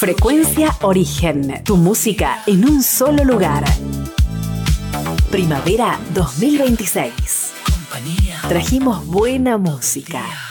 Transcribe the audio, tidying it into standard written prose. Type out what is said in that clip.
Frecuencia Origen, tu música en un solo lugar. Primavera 2026. Trajimos buena música.